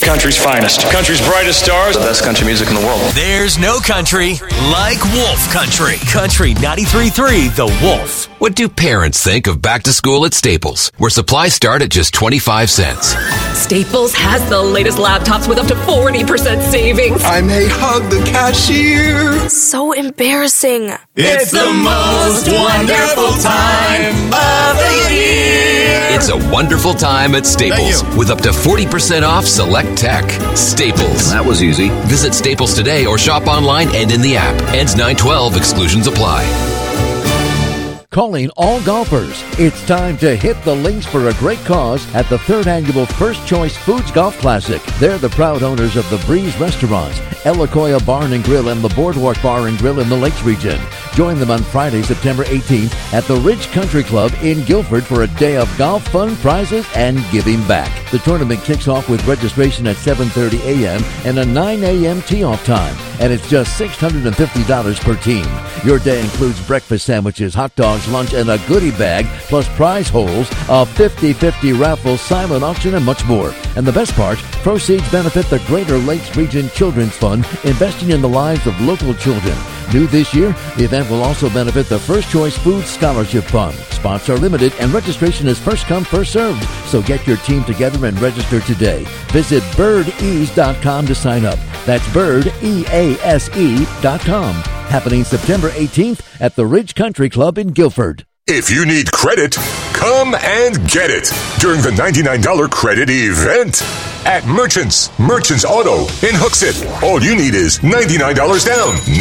Country's finest. Country's brightest stars. The best country music in the world. There's no country like Wolf Country. Country 93.3 The Wolf. What do parents think of back to school at Staples, where supplies start at just 25 cents? Staples has the latest laptops with up to 40% savings. I may hug the cashier. So embarrassing. It's the most wonderful time of the year. It's a wonderful time at Staples with up to 40% off select tech. Staples. That was easy. Visit Staples today or shop online and in the app. Ends 9/12. Exclusions apply. Calling all golfers. It's time to hit the links for a great cause at the 3rd Annual First Choice Foods Golf Classic. They're the proud owners of the Breeze Restaurants, Elacoya Barn and Grill, and the Boardwalk Bar and Grill in the Lakes region. Join them on Friday, September 18th at the Ridge Country Club in Guilford for a day of golf fun, prizes, and giving back. The tournament kicks off with registration at 7:30 a.m. and a 9 a.m. tee-off time, and it's just $650 per team. Your day includes breakfast sandwiches, hot dogs, lunch, and a goodie bag, plus prize holes, a 50-50 raffle, silent auction, and much more. And the best part, proceeds benefit the Greater Lakes Region Children's Fund, investing in the lives of local children. New this year, the event will also benefit the First Choice Food Scholarship Fund. Spots are limited and registration is first come, first served. So get your team together and register today. Visit birdease.com to sign up. That's birdease.com. Happening September 18th at the Ridge Country Club in Guilford. If you need credit, come and get it during the $99 credit event at Merchants Auto in Hooksett. All you need is $99 down.